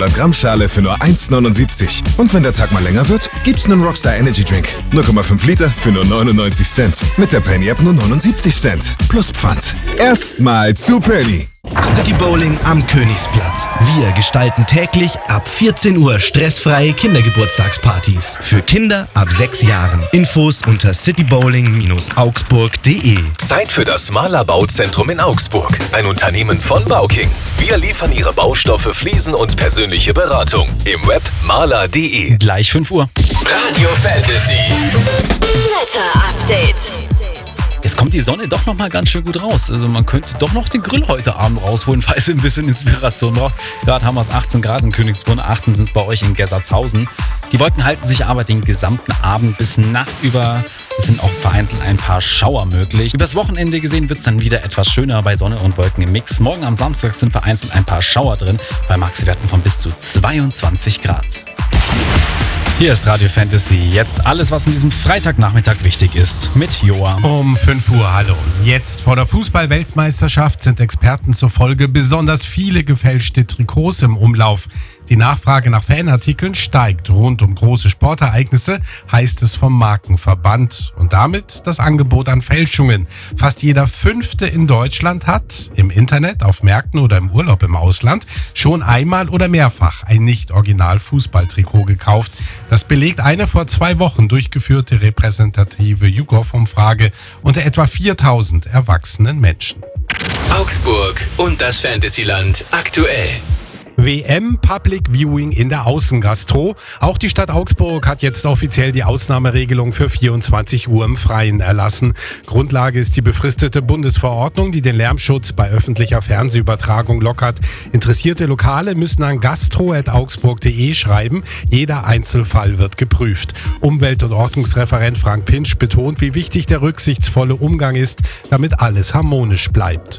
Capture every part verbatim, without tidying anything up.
fünfhundert Gramm Schale für nur eins neunundsiebzig. Und wenn der Tag mal länger wird, gibt's einen Rockstar Energy Drink. null Komma fünf Liter für nur neunundneunzig Cent. Mit der Penny App nur neunundsiebzig Cent. Plus Pfand. Erstmal zu Penny. City Bowling am Königsplatz. Wir gestalten täglich ab vierzehn Uhr stressfreie Kindergeburtstagspartys. Für Kinder ab sechs Jahren. Infos unter citybowling Bindestrich augsburg punkt de. Zeit für das Mahler Bauzentrum in Augsburg. Ein Unternehmen von Bauking. Wir liefern Ihre Baustoffe, Fliesen und persönliche Beratung. Im Web mahler punkt de. Gleich fünf Uhr. Radio Fantasy. Wetter-Update. Jetzt kommt die Sonne doch noch mal ganz schön gut raus. Also man könnte doch noch den Grill heute Abend rausholen, falls ihr ein bisschen Inspiration braucht. Gerade haben wir es achtzehn Grad in Königsbrunn, achtzehn sind es bei euch in Gessertshausen. Die Wolken halten sich aber den gesamten Abend bis Nacht über. Es sind auch vereinzelt ein paar Schauer möglich. Übers Wochenende gesehen wird es dann wieder etwas schöner bei Sonne und Wolken im Mix. Morgen am Samstag sind vereinzelt ein paar Schauer drin, bei Maxwerten von bis zu zweiundzwanzig Grad. Hier ist Radio Fantasy. Jetzt alles, was in diesem Freitagnachmittag wichtig ist, mit Joa. Um fünf Uhr, hallo. Jetzt vor der Fußball-Weltmeisterschaft sind Experten zufolge besonders viele gefälschte Trikots im Umlauf. Die Nachfrage nach Fanartikeln steigt rund um große Sportereignisse, heißt es vom Markenverband. Und damit das Angebot an Fälschungen. Fast jeder Fünfte in Deutschland hat im Internet, auf Märkten oder im Urlaub im Ausland schon einmal oder mehrfach ein Nicht-Original-Fußballtrikot gekauft. Das belegt eine vor zwei Wochen durchgeführte repräsentative YouGov-Umfrage unter etwa viertausend erwachsenen Menschen. Augsburg und das Fantasyland aktuell. W M Public Viewing in der Außengastro. Auch die Stadt Augsburg hat jetzt offiziell die Ausnahmeregelung für vierundzwanzig Uhr im Freien erlassen. Grundlage ist die befristete Bundesverordnung, die den Lärmschutz bei öffentlicher Fernsehübertragung lockert. Interessierte Lokale müssen an gastro at augsburg punkt de schreiben. Jeder Einzelfall wird geprüft. Umwelt- und Ordnungsreferent Frank Pinsch betont, wie wichtig der rücksichtsvolle Umgang ist, damit alles harmonisch bleibt.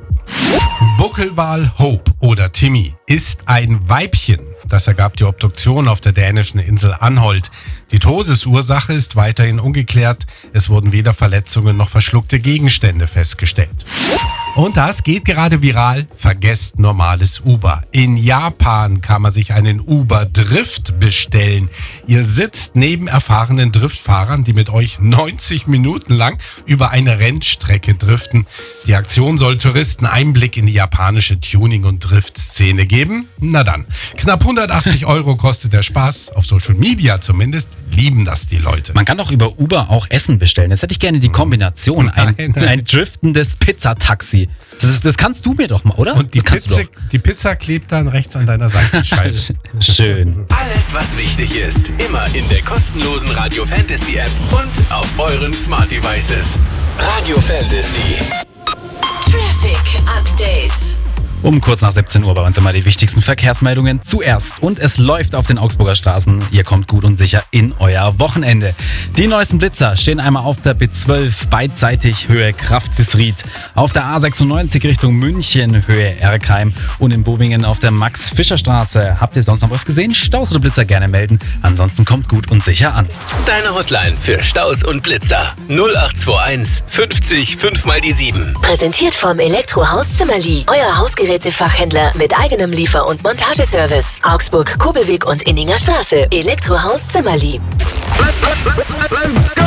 Buckelwal Hope oder Timmy ist ein Weibchen. Das ergab die Obduktion auf der dänischen Insel Anholt. Die Todesursache ist weiterhin ungeklärt. Es wurden weder Verletzungen noch verschluckte Gegenstände festgestellt. Und das geht gerade viral. Vergesst normales Uber. In Japan kann man sich einen Uber Drift bestellen. Ihr sitzt neben erfahrenen Driftfahrern, die mit euch neunzig Minuten lang über eine Rennstrecke driften. Die Aktion soll Touristen Einblick in die japanische Tuning- und Driftszene geben. Na dann, knapp hundertachtzig Euro kostet der Spaß. Auf Social Media zumindest lieben das die Leute. Man kann doch über Uber auch Essen bestellen. Jetzt hätte ich gerne die Kombination. Ein, Nein, nein. ein driftendes Pizzataxi. Das, ist, das kannst du mir doch mal, oder? Und die das kannst Pizza, du doch. die Pizza klebt dann rechts an deiner Seitenscheibe. Schön. Alles, was wichtig ist, immer in der kostenlosen Radio Fantasy App und auf euren Smart Devices. Radio Fantasy. Traffic Update. Um kurz nach siebzehn Uhr bei uns immer die wichtigsten Verkehrsmeldungen zuerst. Und es läuft auf den Augsburger Straßen. Ihr kommt gut und sicher in euer Wochenende. Die neuesten Blitzer stehen einmal auf der B zwölf beidseitig Höhe Kraftsried, auf der A sechsundneunzig Richtung München Höhe Erkheim und in Bobingen auf der Max-Fischer-Straße. Habt ihr sonst noch was gesehen? Staus oder Blitzer gerne melden. Ansonsten kommt gut und sicher an. Deine Hotline für Staus und Blitzer. null acht zwei eins fünfzig fünf mal die sieben. Präsentiert vom Elektrohaus Zimmerli. Euer Hausgerätefachhändler mit eigenem Liefer- und Montageservice. Augsburg, Kobelweg und Inninger Straße. Elektrohaus Zimmerli. Let's go!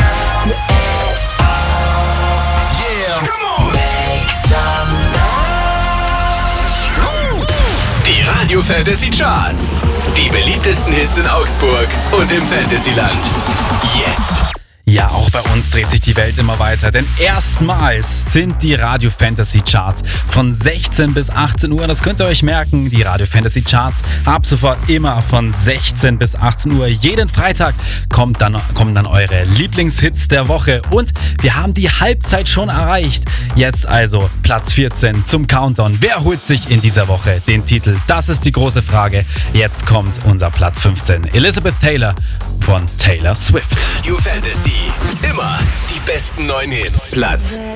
Die Radio Fantasy Charts. Die beliebtesten Hits in Augsburg und im Fantasyland. Jetzt. Ja, auch bei uns dreht sich die Welt immer weiter, denn erstmals sind die Radio Fantasy Charts von sechzehn bis achtzehn Uhr. Das könnt ihr euch merken, die Radio Fantasy Charts ab sofort immer von sechzehn bis achtzehn Uhr. Jeden Freitag kommt dann, kommen dann eure Lieblingshits der Woche und wir haben die Halbzeit schon erreicht. Jetzt also Platz vierzehn zum Countdown. Wer holt sich in dieser Woche den Titel? Das ist die große Frage. Jetzt kommt unser Platz fünfzehn. Elizabeth Taylor von Taylor Swift. Radio Fantasy. Immer die besten neuen Hits. Platz